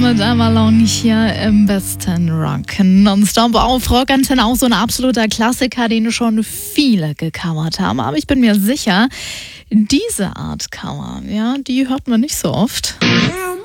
mit Avalon hier im besten Rock Nonstop auf Rockantenne, auch so ein absoluter Klassiker, den schon viele gecovert haben. Aber ich bin mir sicher, diese Art Cover, ja, die hört man nicht so oft.